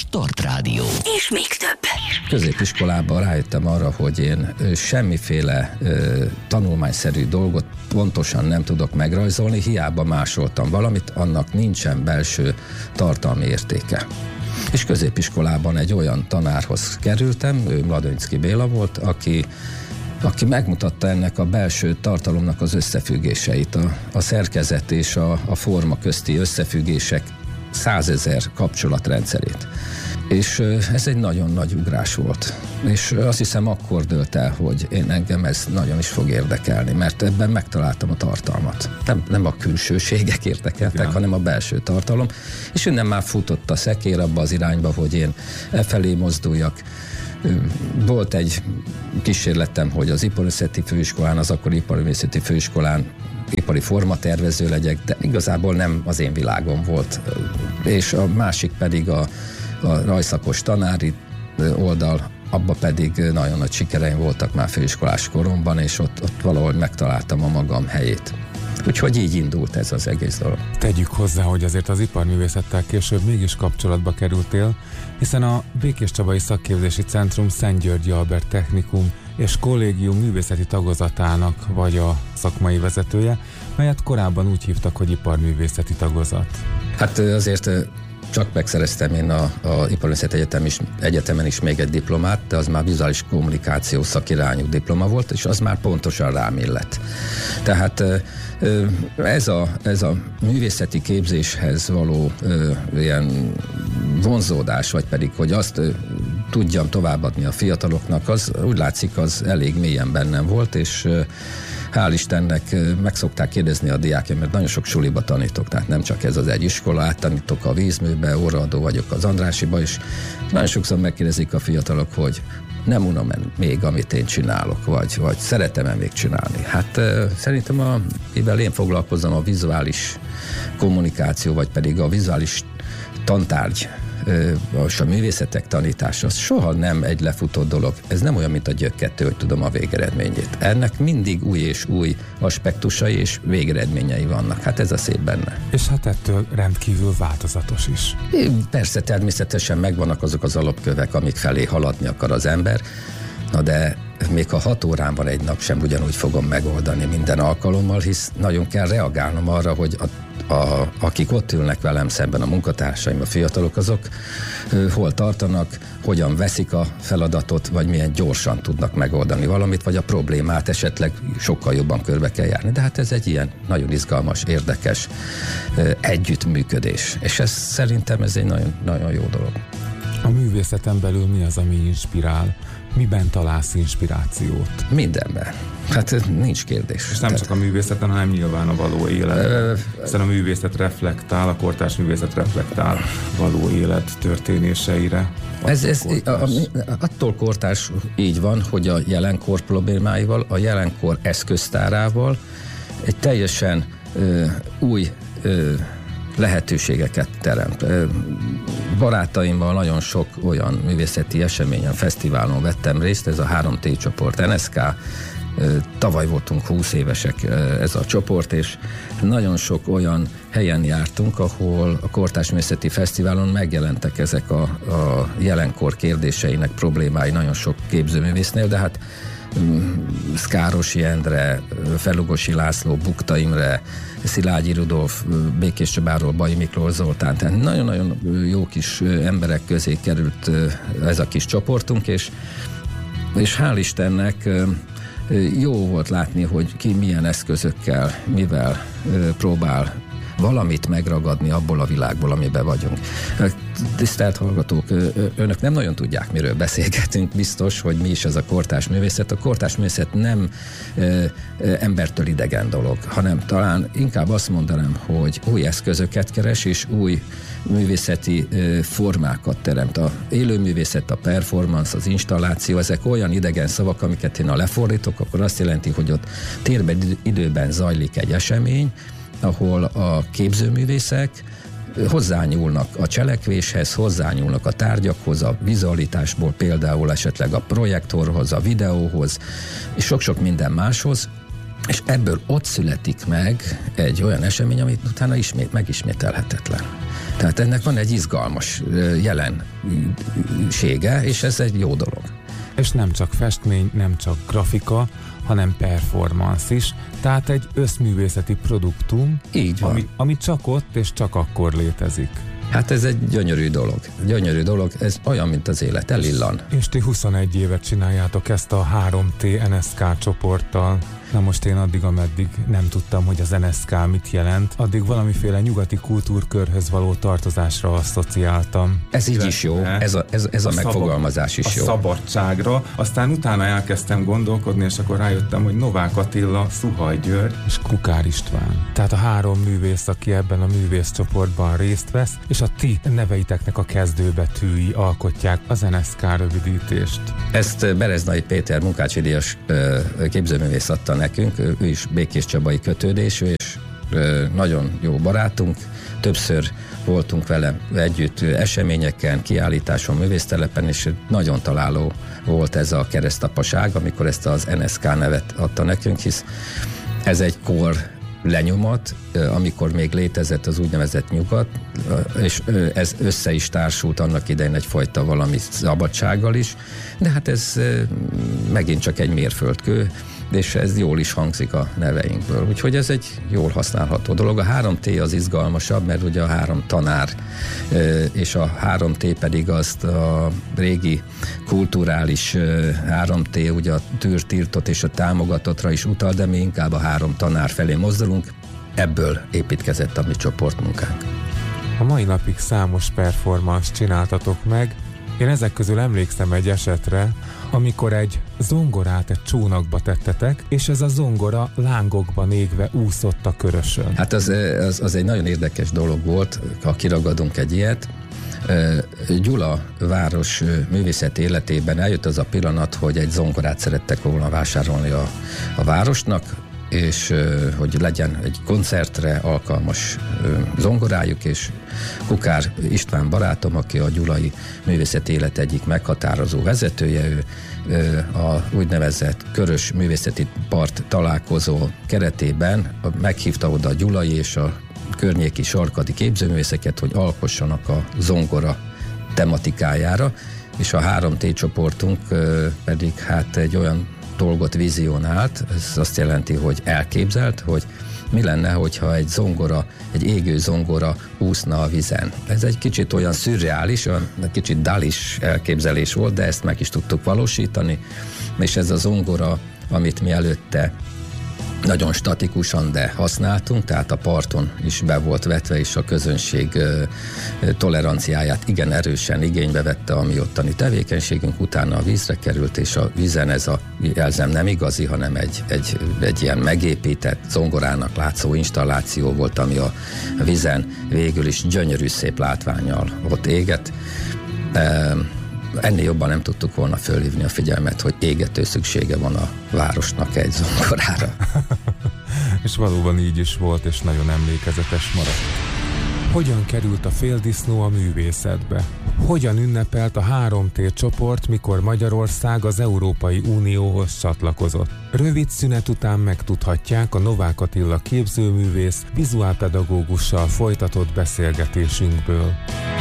Start Rádió. És még több. Középiskolában rájöttem arra, hogy én semmiféle tanulmányszerű dolgot pontosan nem tudok megrajzolni, hiába másoltam valamit, annak nincsen belső tartalmi értéke. És középiskolában egy olyan tanárhoz kerültem, ő Mladönyszky Béla volt, aki megmutatta ennek a belső tartalomnak az összefüggéseit, a szerkezet és a forma közti összefüggések 100 000 kapcsolatrendszerét. És ez egy nagyon nagy ugrás volt. És azt hiszem akkor dőlt el, hogy engem ez nagyon is fog érdekelni, mert ebben megtaláltam a tartalmat. Nem a külsőségek érdekeltek, hanem a belső tartalom. És innen már futott a szekér abba az irányba, hogy én efelé mozduljak. Volt egy kísérletem, hogy az Iparművészeti Főiskolán, az akkori Iparművészeti Főiskolán ipari formatervező legyek, de igazából nem az én világom volt. És a másik pedig a rajszakos tanári oldal, abba pedig nagyon nagy sikereim voltak már főiskolás koromban, és ott valahogy megtaláltam a magam helyét. Úgyhogy így indult ez az egész dolog. Tegyük hozzá, hogy azért az iparművészettel később mégis kapcsolatba kerültél, hiszen a Békés Csabai Szakképzési Centrum Szent Györgyi Albert Technikum és Kollégium művészeti tagozatának vagy a szakmai vezetője, melyet korábban úgy hívtak, hogy iparművészeti tagozat. Hát azért csak megszereztem én a Iparművészeti Egyetemen is még egy diplomát, de az már vizuális kommunikáció szakirányú diploma volt, és az már pontosan rám illett. Tehát ez a művészeti képzéshez való ilyen vonzódás, vagy pedig, hogy azt tudjam továbbadni a fiataloknak, az úgy látszik, az elég mélyen bennem volt, és hál' Istennek meg szokták kérdezni a diákjaim, mert nagyon sok suliba tanítok, tehát nem csak ez az egy iskola, áttanítok a Vízműbe, óraadó vagyok az Andrássyiba, és nagyon sokszor megkérdezik a fiatalok, hogy nem unom még, amit én csinálok, vagy szeretem-e még csinálni. Hát szerintem, mivel én foglalkozom a vizuális kommunikáció, vagy pedig a vizuális tantárgy, és a művészetek tanítása, az soha nem egy lefutott dolog. Ez nem olyan, mint a gyökkettő, hogy tudom a végeredményét. Ennek mindig új és új aspektusai és végeredményei vannak. Hát ez a szép benne. És hát ettől rendkívül változatos is. Persze, természetesen megvannak azok az alapkövek, amik felé haladni akar az ember, na de még ha 6 órán van egy nap, sem ugyanúgy fogom megoldani minden alkalommal, hisz nagyon kell reagálnom arra, hogy akik ott ülnek velem szemben, a munkatársaim, a fiatalok, azok hol tartanak, hogyan veszik a feladatot, vagy milyen gyorsan tudnak megoldani valamit, vagy a problémát esetleg sokkal jobban körbe kell járni. De hát ez egy ilyen nagyon izgalmas, érdekes együttműködés. És szerintem ez egy nagyon, nagyon jó dolog. A művészeten belül mi az, ami inspirál? Miben találsz inspirációt? Mindenben. Hát nincs kérdés. És nem csak a művészeten, hanem nyilván a való élet. Hiszen a művészet reflektál, a kortárs művészet reflektál való élet történéseire. Attól kortárs így van, hogy a jelenkor problémáival, a jelenkor eszköztárával egy teljesen új lehetőségeket teremt. Barátaimmal nagyon sok olyan művészeti eseményen, fesztiválon vettem részt, ez a 3T csoport, NSK, tavaly voltunk 20 évesek ez a csoport, és nagyon sok olyan helyen jártunk, ahol a Kortárs Művészeti Fesztiválon megjelentek ezek a jelenkor kérdéseinek problémái nagyon sok képzőművésznél, de hát Szkárosi Endre, Felugosi László, Bukta Imre, Szilágyi Rudolf, Békés Csabáról Bajai Miklós Zoltán, tehát nagyon-nagyon jó kis emberek közé került ez a kis csoportunk, és hál' Istennek jó volt látni, hogy ki milyen eszközökkel, mivel próbál valamit megragadni abból a világból, amiben vagyunk. Tisztelt hallgatók, önök nem nagyon tudják, miről beszélgetünk, biztos, hogy mi is ez a kortárs művészet. A kortárs művészet nem embertől idegen dolog, hanem talán inkább azt mondanám, hogy új eszközöket keres, és új művészeti formákat teremt. A élőművészet, a performance, az installáció, ezek olyan idegen szavak, amiket én ha lefordítok, akkor azt jelenti, hogy ott térben, időben zajlik egy esemény, ahol a képzőművészek hozzányúlnak a cselekvéshez, hozzányúlnak a tárgyakhoz, a vizualitásból például esetleg a projektorhoz, a videóhoz, és sok-sok minden máshoz, És ebből ott születik meg egy olyan esemény, amit utána megismételhetetlen. Tehát ennek van egy izgalmas jelensége, és ez egy jó dolog. És nem csak festmény, nem csak grafika, hanem performance is, tehát egy összművészeti produktum, így van. Ami csak ott és csak akkor létezik. Hát ez egy gyönyörű dolog. Gyönyörű dolog, ez olyan, mint az élet, elillan. És ti 21 évet csináljátok ezt a 3T NSK csoporttal. Na most én addig, ameddig nem tudtam, hogy az NSK mit jelent, addig valamiféle nyugati kultúrkörhöz való tartozásra asszociáltam. Ez így is jó, ez a megfogalmazás is jó. A szabadságra, aztán utána elkezdtem gondolkodni, és akkor rájöttem, hogy Novák Attila, Szuhaj György és Kukár István. Tehát a 3 művész, aki ebben a művészcsoportban részt vesz, és a ti neveiteknek a kezdőbetűi alkotják az NSK rövidítést. Ezt Bereznai Péter munkácsidíjas képzőművész adta nekünk, ő is békéscsabai kötődésű, és nagyon jó barátunk. Többször voltunk vele együtt eseményeken, kiállításon, művésztelepen, és nagyon találó volt ez a keresztapaság, amikor ezt az NSK nevet adta nekünk, hisz ez egy kor lenyomat, amikor még létezett az úgynevezett nyugat, és ez össze is társult annak idején egyfajta valami szabadsággal is, de hát ez megint csak egy mérföldkő, és ez jól is hangzik a neveinkből. Úgyhogy ez egy jól használható dolog. A 3T az izgalmasabb, mert ugye a 3 tanár, és a 3T pedig azt a régi kulturális 3T, ugye a tiltott és a támogatottra is utal, de mi inkább a 3 tanár felé mozdulunk. Ebből építkezett a mi csoportmunkánk. A mai napig számos performance csináltatok meg. Én ezek közül emlékszem egy esetre, amikor egy zongorát egy csónakba tettetek, és ez a zongora lángokban égve úszott a Körösön. Hát az egy nagyon érdekes dolog volt, ha kiragadunk egy ilyet. Gyula város művészet életében eljött az a pillanat, hogy egy zongorát szerettek volna vásárolni a városnak, és hogy legyen egy koncertre alkalmas zongorájuk, és Kukár István barátom, aki a gyulai művészeti élet egyik meghatározó vezetője, ő a úgynevezett Körös művészeti part találkozó keretében meghívta oda a gyulai és a környéki sarkadi képzőművészeket, hogy alkossanak a zongora tematikájára, és a 3T csoportunk pedig hát egy olyan dolgot vizionált, ez azt jelenti, hogy elképzelt, hogy mi lenne, hogyha egy égő zongora úszna a vízen. Ez egy kicsit olyan szürreális, olyan kicsit dalis elképzelés volt, de ezt meg is tudtuk valósítani, és ez a zongora, amit mi előtte nagyon statikusan, de használtunk, tehát a parton is be volt vetve, és a közönség toleranciáját igen erősen igénybe vette a mi ottani tevékenységünk, utána a vízre került, és a vízen ez a jelzem nem igazi, hanem egy ilyen megépített zongorának látszó installáció volt, ami a vízen végül is gyönyörű szép látvánnyal ott égett. Ennél jobban nem tudtuk volna fölhívni a figyelmet, hogy égető szüksége van a városnak egy zongorára. És valóban így is volt, és nagyon emlékezetes maradt. Hogyan került a féldisznó a művészetbe? Hogyan ünnepelt a 3T csoport, mikor Magyarország az Európai Unióhoz csatlakozott? Rövid szünet után megtudhatják a Novák Attila képzőművész vizuálpedagógussal folytatott beszélgetésünkből.